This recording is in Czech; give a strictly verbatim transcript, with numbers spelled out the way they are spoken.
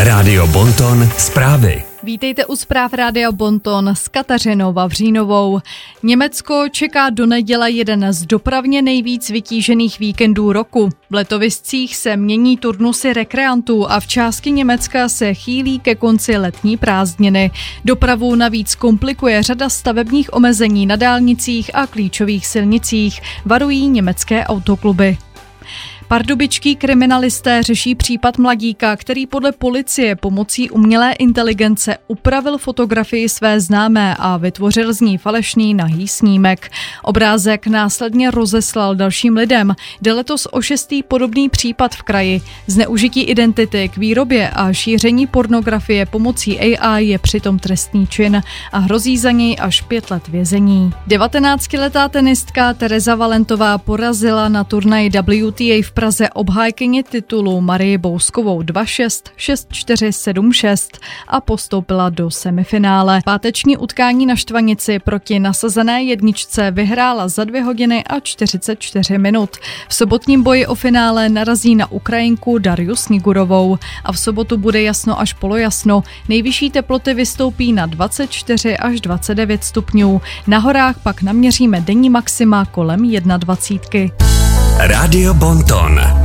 Rádio Bonton zprávy. Vítejte u zpráv Rádia Bonton s Kateřinou Vavřínovou. Německo čeká do neděle jeden z dopravně nejvíc vytížených víkendů roku. V letoviscích se mění turnusy rekreantů a v části Německa se chýlí ke konci letní prázdniny. Dopravu navíc komplikuje řada stavebních omezení na dálnicích a klíčových silnicích, varují německé autokluby. Pardubičtí kriminalisté řeší případ mladíka, který podle policie pomocí umělé inteligence upravil fotografii své známé a vytvořil z ní falešný nahý snímek. Obrázek následně rozeslal dalším lidem. Jde letos o šestý podobný případ v kraji. Zneužití identity k výrobě a šíření pornografie pomocí A I je přitom trestný čin a hrozí za něj až pět let vězení. devatenáctiletá tenistka Tereza Valentová porazila na turnaji W T A v Praze obhájkyni titulu Marii Bouskovou dva šest, šest čtyři, sedm šest a postoupila do semifinále. Páteční utkání na Štvanici proti nasazené jedničce vyhrála za dvě hodiny a čtyřicet čtyři minut. V sobotním boji o finále narazí na Ukrajinku Darju Snigurovou a v sobotu bude jasno až polojasno. Nejvyšší teploty vystoupí na dvacet čtyři až dvacet devět stupňů. Na horách pak naměříme denní maxima kolem dvacet jedna. Rádio Bonton.